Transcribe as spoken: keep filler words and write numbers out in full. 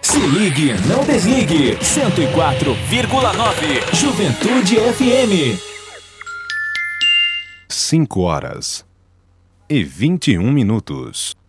Se ligue, não desligue. cento e quatro vírgula nove Juventude F M. cinco horas e vinte e um minutos.